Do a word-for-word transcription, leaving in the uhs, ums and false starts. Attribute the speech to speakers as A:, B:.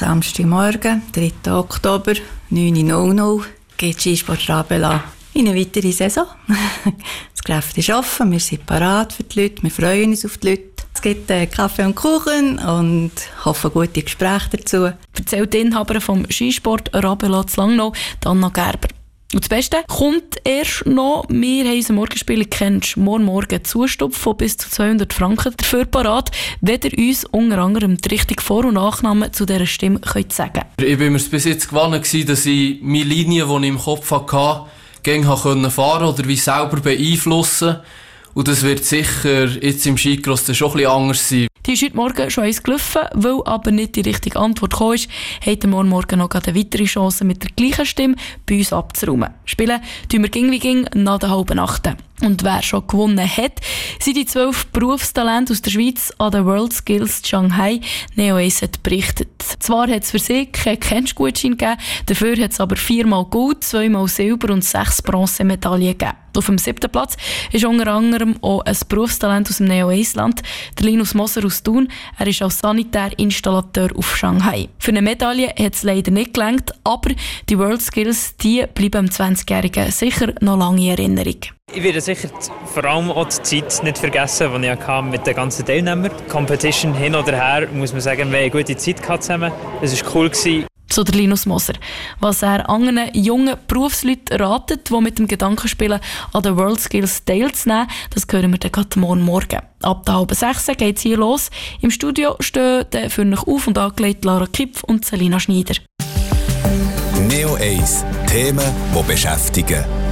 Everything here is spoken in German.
A: Samstagmorgen, dritter Oktober, neun Uhr null null, geht Skisport Rabela in eine weitere Saison. Das Geschäft ist offen, wir sind parat für die Leute, wir freuen uns auf die Leute. Es gibt äh, Kaffee und Kuchen und hoffen gute Gespräche dazu.
B: Erzählt die Inhaberin vom Skisport Rabela zu Langnau, Anna Gerber. Und das Beste kommt erst noch. Wir haben unser Morgenspiel «Kennst morgen Morgen» Zustupf von bis zu zweihundert Franken dafür parat, wenn ihr uns unter anderem die richtigen Vor- und Nachnamen zu dieser Stimme könnt sagen.
C: Ich war mir bis jetzt gewohnt, dass ich meine Linie, die ich im Kopf hatte, gegen fahren konnte oder wie selber beeinflussen. Und das wird sicher jetzt im Skicross schon ein bisschen anders sein.
B: Die ist heute Morgen schon eins gelaufen, weil aber nicht die richtige Antwort gekommen ist, hat er morgen Morgen noch eine weitere Chance mit der gleichen Stimme bei uns abzuräumen. Spielen tun wir ging wie ging nach der halben Nacht. Und wer schon gewonnen hat, sind die zwölf Berufstalente aus der Schweiz an der World Skills Shanghai. Neo Ace hat berichtet. Zwar hat es für sie keinen Kennschgutschein gegeben, dafür hat es aber viermal Gold, zweimal Silber und sechs Bronzemedaillen gegeben. Auf dem siebten Platz ist unter anderem auch ein Berufstalent aus dem Neo-Ace-Land, der Linus Moser aus Thun. Er ist als Sanitärinstallateur auf Shanghai. Für eine Medaille hat es leider nicht gelangt, aber die World Skills die bleiben dem zwanzigjährigen sicher noch lange in Erinnerung.
D: Ich werde sicher vor allem auch die Zeit nicht vergessen, die ich hatte mit den ganzen Teilnehmern. Competition hin oder her, muss man sagen, wir haben eine gute Zeit zusammen. Es war cool.
B: So der Linus Moser. Was er anderen jungen Berufsleuten ratet, die mit dem Gedanken spielen, an den World Skills teilzunehmen, das hören wir dann gerade morgen Morgen. Ab der halben sechs geht es hier los. Im Studio stehen dann für euch auf und angelegt Lara Kipf und Selina Schneider.
E: Neo Ace. Themen, die beschäftigen.